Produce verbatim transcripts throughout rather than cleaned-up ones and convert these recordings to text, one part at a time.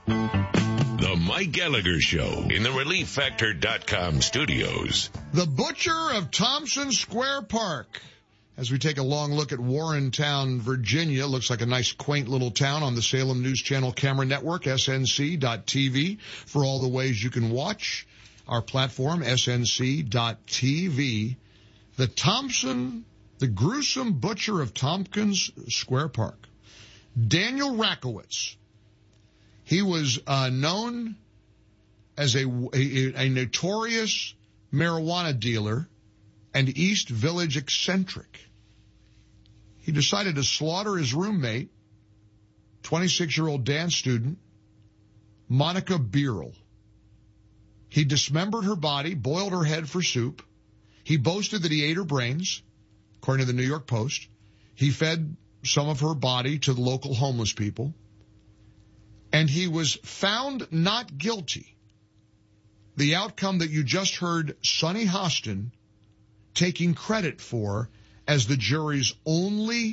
The Mike Gallagher Show in the Relief Factor dot com studios. The Butcher of Thompson Square Park. As we take a long look at Warrentown, Virginia, looks like a nice, quaint little town on the Salem News Channel camera network, S N C dot T V, for all the ways you can watch our platform, S N C dot T V. The Thompson, the gruesome butcher of Tompkins Square Park. Daniel Rakowitz. He was uh, known as a, a, a notorious marijuana dealer and East Village eccentric. He decided to slaughter his roommate, twenty-six-year-old dance student, Monica Beerle. He dismembered her body, boiled her head for soup. He boasted that he ate her brains, according to the New York Post. He fed some of her body to the local homeless people. And he was found not guilty. The outcome that you just heard Sonny Hostin taking credit for as the jury's only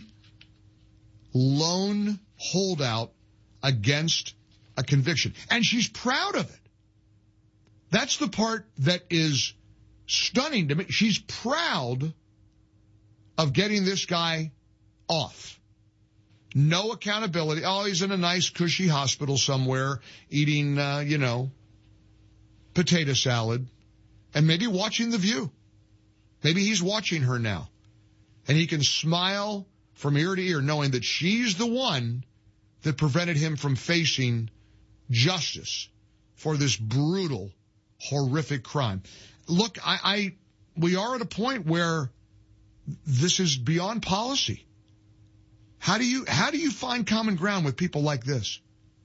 lone holdout against a conviction. And she's proud of it. That's the part that is stunning to me. She's proud of getting this guy off. No accountability. Oh, he's in a nice, cushy hospital somewhere eating, uh, you know, potato salad and maybe watching The View. Maybe he's watching her now. And he can smile from ear to ear knowing that she's the one that prevented him from facing justice for this brutal, horrific crime. Look, I, I we are at a point where this is beyond policy. How do you how do you find common ground with people like this?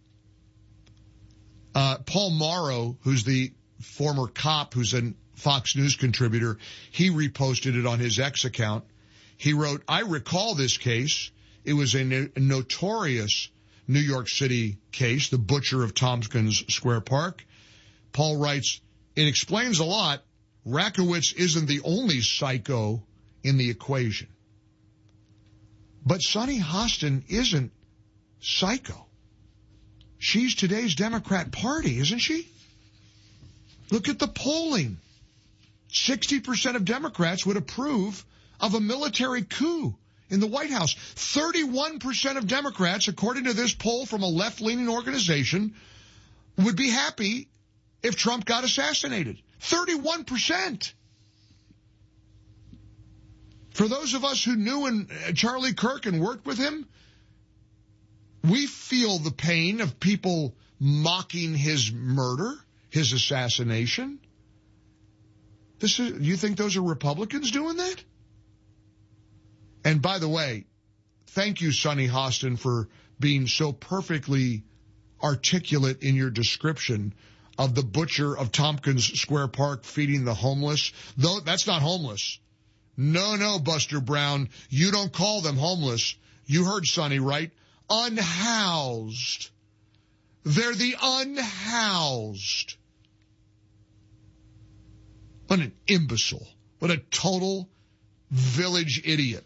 Uh, Paul Morrow, who's the former cop, who's a Fox News contributor, he reposted it on his X account. He wrote, I recall this case. It was a, no- a notorious New York City case, the Butcher of Tompkins Square Park. Paul writes, it explains a lot. Rakowitz isn't the only psycho in the equation. But Sonny Hostin isn't psycho. She's today's Democrat Party, isn't she? Look at the polling. sixty percent of Democrats would approve of a military coup in the White House. thirty-one percent of Democrats, according to this poll from a left-leaning organization, would be happy if Trump got assassinated. thirty-one percent. For those of us who knew and, uh, Charlie Kirk and worked with him, we feel the pain of people mocking his murder, his assassination. This is, you think those are Republicans doing that? And by the way, thank you, Sonny Hostin, for being so perfectly articulate in your description of the butcher of Tompkins Square Park feeding the homeless. Though that's not homeless. No, no, Buster Brown, you don't call them homeless. You heard Sonny, right? Unhoused. They're the unhoused. What an imbecile. What a total village idiot.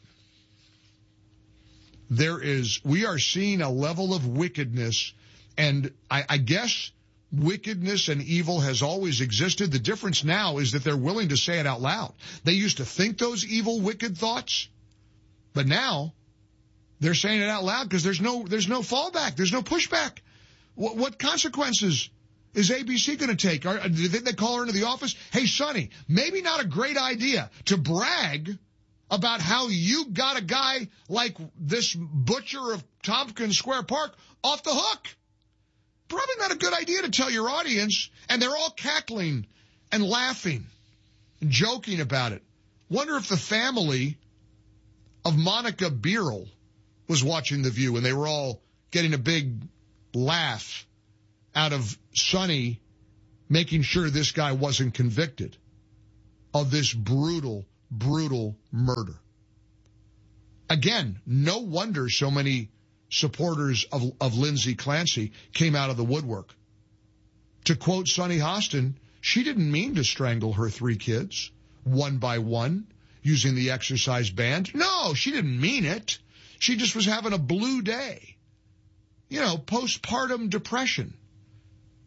There is, we are seeing a level of wickedness, and I, I guess wickedness and evil has always existed. The difference now is that they're willing to say it out loud. They used to think those evil, wicked thoughts, but now they're saying it out loud because there's no, there's no fallback. There's no pushback. What, what consequences is A B C going to take? Are, do you think they call her into the office? Hey, Sonny, maybe not a great idea to brag about how you got a guy like this butcher of Tompkins Square Park off the hook. Probably not a good idea to tell your audience, and they're all cackling and laughing and joking about it. Wonder if the family of Monica Beerle was watching The View, and they were all getting a big laugh out of Sonny making sure this guy wasn't convicted of this brutal, brutal murder. Again, no wonder so many supporters of, of Lindsay Clancy came out of the woodwork. To quote Sonny Hostin, she didn't mean to strangle her three kids one by one using the exercise band. No, she didn't mean it. She just was having a blue day. You know, postpartum depression.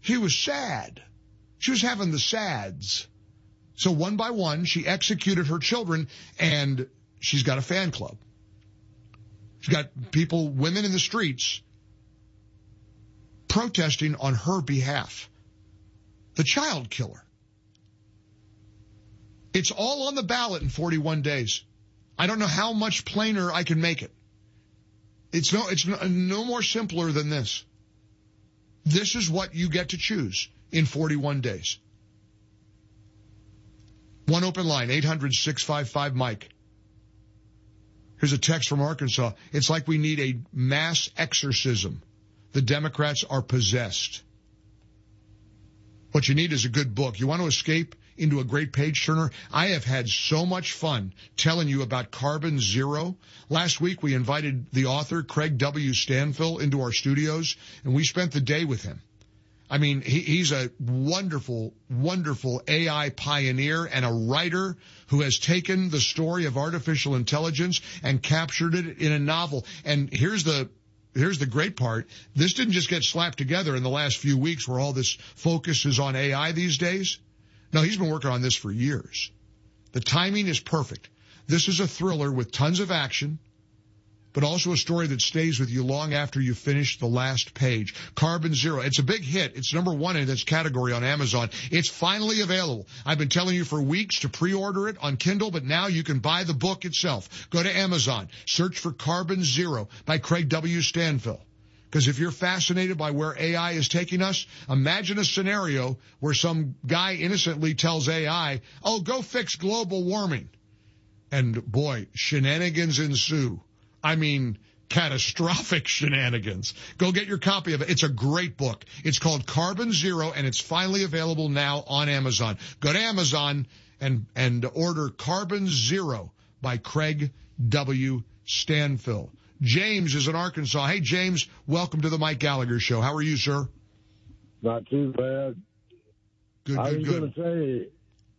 She was sad. She was having the sads. So one by one, she executed her children, and she's got a fan club. She's got people, women in the streets, protesting on her behalf. The child killer. It's all on the ballot in forty-one days. I don't know how much plainer I can make it. It's no, it's no, no more simpler than this. This is what you get to choose in forty-one days. One open line, eight hundred, six five five, Mike. Here's a text from Arkansas. It's like we need a mass exorcism. The Democrats are possessed. What you need is a good book. You want to escape into a great page turner? I have had so much fun telling you about Carbon Zero. Last week we invited the author, Craig W. Stanfill, into our studios, and we spent the day with him. I mean, he, he's a wonderful, wonderful A I pioneer and a writer who has taken the story of artificial intelligence and captured it in a novel. And here's the Here's the great part. This didn't just get slapped together in the last few weeks where all this focus is on A I these days. No, he's been working on this for years. The timing is perfect. This is a thriller with tons of action, but also a story that stays with you long after you finish the last page. Carbon Zero. It's a big hit. It's number one in its category on Amazon. It's finally available. I've been telling you for weeks to pre-order it on Kindle, but now you can buy the book itself. Go to Amazon. Search for Carbon Zero by Craig W. Stanfill. Because if you're fascinated by where A I is taking us, imagine a scenario where some guy innocently tells A I, oh, go fix global warming. And boy, shenanigans ensue. I mean, catastrophic shenanigans. Go get your copy of it. It's a great book. It's called Carbon Zero, and it's finally available now on Amazon. Go to Amazon and, and order Carbon Zero by Craig W. Stanfill. James is in Arkansas. Hey, James, welcome to the Mike Gallagher Show. How are you, sir? Not too bad. Good, I good, was good. going to say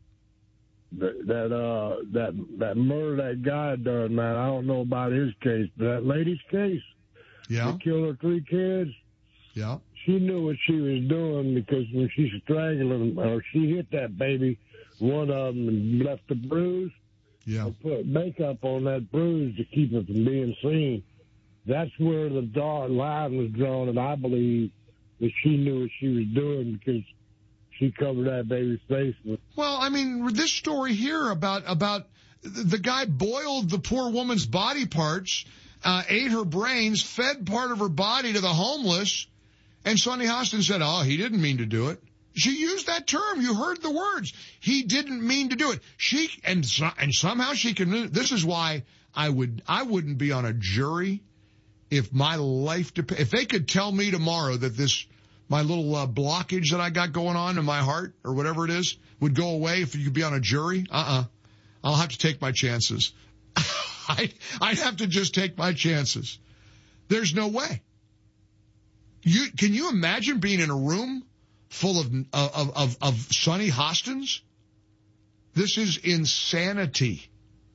that that, uh, that that murder that guy done, man. I don't know about his case, but that lady's case. Yeah. They killed her three kids. Yeah. She knew what she was doing because when she strangled him, or she hit that baby, one of them, and left a bruise. Yeah. And put makeup on that bruise to keep it from being seen. That's where the dark line was drawn, and I believe that she knew what she was doing because she covered that baby's face with. Well, I mean, this story here about about the guy boiled the poor woman's body parts, uh, ate her brains, fed part of her body to the homeless, and Sonny Hostin said, oh, he didn't mean to do it. She used that term. You heard the words. He didn't mean to do it. She and and somehow she can. This is why I would I wouldn't be on a jury if my life dep- if they could tell me tomorrow that this my little uh, blockage that I got going on in my heart or whatever it is would go away if you could be on a jury. Uh-uh. I'll have to take my chances. I I'd have to just take my chances. There's no way. You can you imagine being in a room full of, of, of, of Sonny Hostins? This is insanity.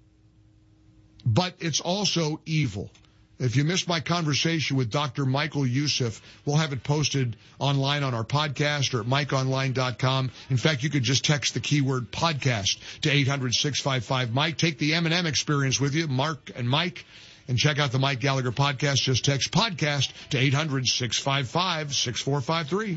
But it's also evil. If you missed my conversation with Doctor Michael Youssef, we'll have it posted online on our podcast or at mike online dot com. In fact, you could just text the keyword podcast to eight hundred, six five five, Mike. Take the M and M experience with you, Mark and Mike, and check out the Mike Gallagher podcast. Just text podcast to eight hundred, six five five, six four five three.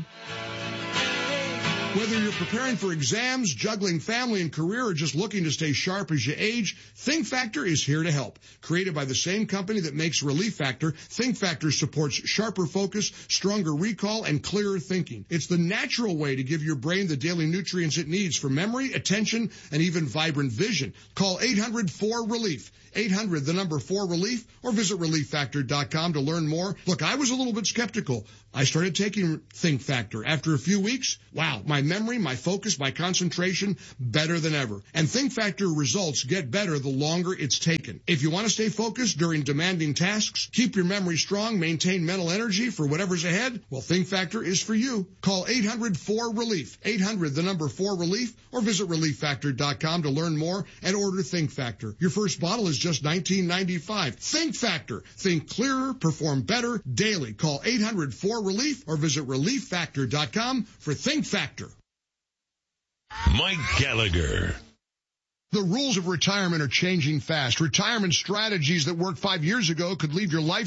Whether you're preparing for exams, juggling family and career, or just looking to stay sharp as you age, Think Factor is here to help. Created by the same company that makes Relief Factor, Think Factor supports sharper focus, stronger recall, and clearer thinking. It's the natural way to give your brain the daily nutrients it needs for memory, attention, and even vibrant vision. Call eight hundred, four, relief. eight hundred, the number four, relief, or visit relief factor dot com to learn more. Look, I was a little bit skeptical. I started taking Think Factor. After a few weeks, wow, my memory, my focus, my concentration, better than ever. And Think Factor results get better the longer it's taken. If you want to stay focused during demanding tasks, keep your memory strong, maintain mental energy for whatever's ahead, well, Think Factor is for you. Call eight hundred, four, relief. eight hundred, the number four, relief, or visit relief factor dot com to learn more and order Think Factor. Your first bottle is was just nineteen ninety-five. Think Factor. Think clearer, perform better daily. Call eight hundred four relief or visit relief factor dot com for Think Factor. Mike Gallagher. The rules of retirement are changing fast. Retirement strategies that worked five years ago could leave your life